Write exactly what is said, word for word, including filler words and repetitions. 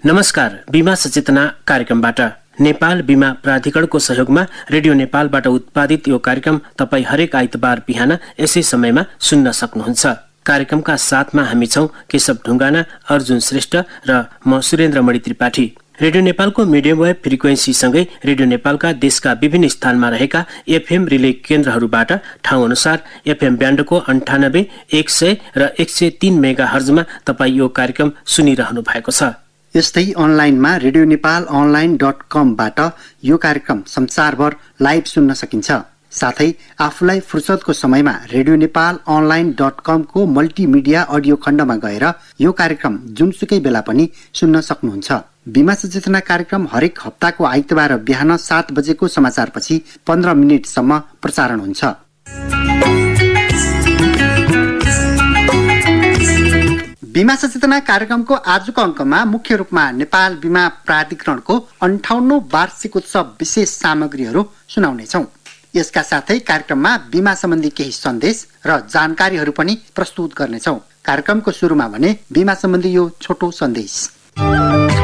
नमस्कार, बीमा सचेतना कार्यक्रमबाट नेपाल बीमा प्राधिकरणको सहयोगमा रेडियो नेपालबाट उत्पादित यो कार्यक्रम तपाईँ हरेक आइतबार बिहान यसै समयमा सुन्न सक्नुहुन्छ। कार्यक्रमका साथमा हामी छौं केशव ढुङ्गाना, अर्जुन श्रेष्ठ र म सुरेन्द्र मणि त्रिपाठी। रेडियो नेपालको मिडियम वेभ फ्रिक्वेन्सी सँगै रेडियो नेपालका देशका विभिन्न स्थानमा रहेका एफएम रिले केन्द्रहरूबाट ठाउँ अनुसार एफएम ब्यान्डको अन्ठानब्बे, एक सय र एक सय तीन मेगा हर्जमा तपाईँ यो कार्यक्रम सुनिरहनु भएको छ। यस्तै अनलाइनमा रेडियो नेपाल अनलाइन डट कमबाट यो कार्यक्रम संसारभर लाइभ सुन्न सकिन्छ। साथै आफूलाई फुर्सदको समयमा radio Nepal online dot कमको multimedia audio खण्डमा गएर यो कार्यक्रम जुनसुकै बेला पनि सुन्न सक्नुहुन्छ। बीमा सचेतना कार्यक्रम हरेक हप्ताको आइतबार बिहान सात बजेको समाचारपछि पन्ध्र मिनटसम्म प्रसारण हुन्छ। बीमा सचेतना कार्यक्रमको आजको अङ्कमा मुख्य रूपमा नेपाल बीमा प्राधिकरणको अन्ठाउन्नौ वार्षिक उत्सव विशेष सामग्रीहरू सुनाउनेछौँ। यसका साथै कार्यक्रममा बीमा सम्बन्धी केही सन्देश र जानकारीहरू पनि प्रस्तुत गर्नेछौँ। कार्यक्रमको सुरुमा भने बीमा सम्बन्धी यो छोटो सन्देश।